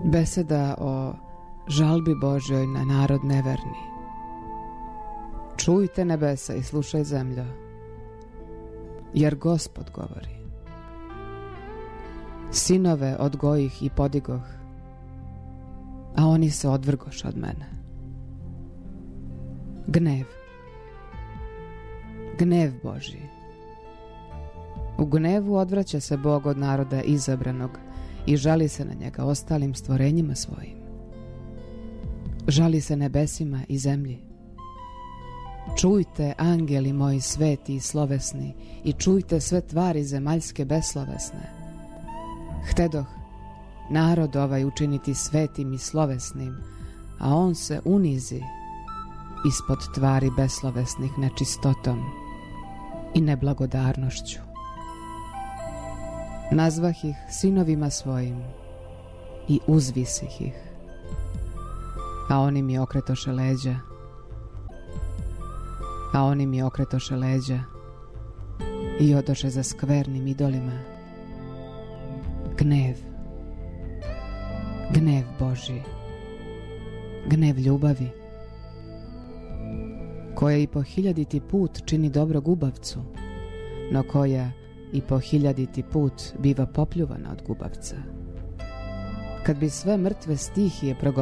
Beseda o žalbi Božjoj na narod neverni. Čujte nebesa i slušaj zemljo, jer Gospod govori. Sinove odgojih i podigoh, a oni se odvrgoš od mene. Gnev, gnev Božji. U gnevu odvraća se Bog od naroda izabranog i žali se na njega ostalim stvorenjima svojim. Žali se nebesima i zemlji. Čujte, angeli moji sveti i slovesni, i čujte sve tvari zemaljske beslovesne. Htedoh narod ovaj učiniti svetim i slovesnim, a on se unizi ispod tvari beslovesnih nečistotom i neblagodarnošću. Nazvah ih sinovima svojim i uzvisih ih, a oni mi okretoše leđa, i odoše za skvernim idolima. Gnev, gnev Božji, gnev ljubavi, koja i po 1000 put čini dobro gubavcu, no koja i po 1000 put biva popljuvana od gubavca. Kad bi sve mrtve stihije